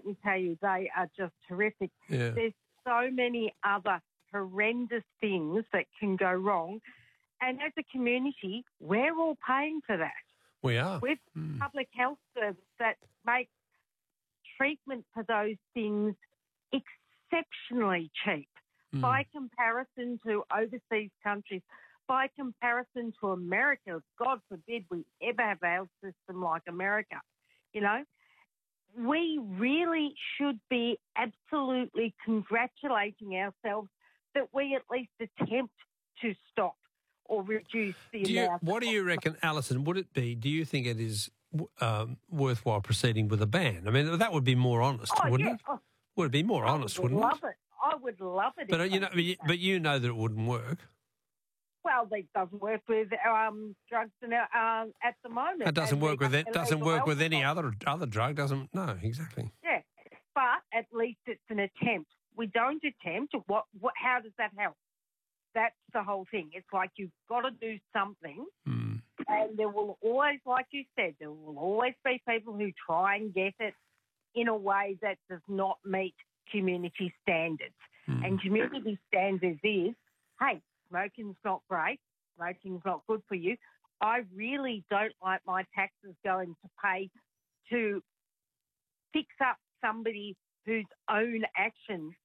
let me tell you, they are just horrific. Yeah. There's so many other horrendous things that can go wrong. And as a community, we're all paying for that. We are. With public health service that make treatment for those things exceptionally cheap by comparison to overseas countries, by comparison to America. God forbid we ever have a health system like America, you know. We really should be absolutely congratulating ourselves that we at least attempt to stop or reduce the amount. What do you reckon, Alison, would it be, do you think it is worthwhile proceeding with a ban? I mean, that would be more honest, wouldn't it? Oh, would it be more honest, wouldn't it? I would love it. But you know that it wouldn't work. Well, it doesn't work with drugs at the moment. It doesn't work with it. Doesn't work with any other drug. Doesn't. No, exactly. Yeah, but at least it's an attempt. We don't attempt. What? How does that help? That's the whole thing. It's like you've got to do something, and there will always, like you said, there will always be people who try and get it in a way that does not meet community standards. And community standards is, hey, smoking's not great, smoking's not good for you. I really don't like my taxes going to pay to fix up somebody whose own actions